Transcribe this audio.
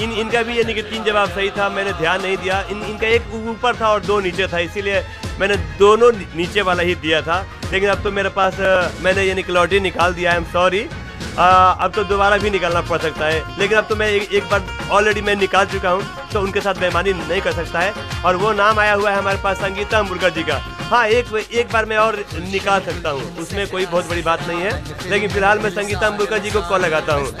इनका भी यानी कि 3 जवाब सही था, मैंने ध्यान नहीं दिया। इनका एक ऊपर था और 2 नीचे था, इसीलिए मैंने दोनों नीचे वाला ही दिया था। लेकिन अब तो मेरे पास मैंने यानी कि लॉटरी निकाल दिया, आई एम सॉरी। अब तो दोबारा भी निकालना पड़ सकता है, लेकिन अब तो मैं एक बार ऑलरेडी मैं निकाल चुका हूँ, तो उनके साथ बेईमानी नहीं कर सकता है। और वो नाम आया हुआ है हमारे पास संगीता अम्बुरकर जी का। हाँ, एक बार मैं और निकाल सकता हूँ, उसमें कोई बहुत बड़ी बात नहीं है। लेकिन फिलहाल मैं संगीता अम्बुरकर जी को कॉल लगाता हूँ।